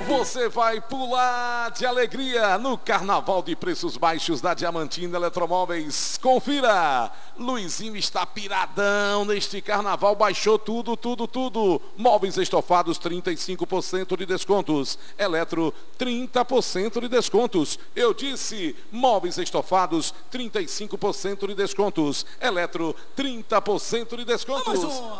Você vai pular de alegria no Carnaval de Preços Baixos da Diamantina Eletromóveis. Confira! Luizinho está piradão neste Carnaval, baixou tudo. Móveis estofados, 35% de descontos. Eletro, 30% de descontos. Eu disse, móveis estofados, 35% de descontos. Eletro, 30% de descontos.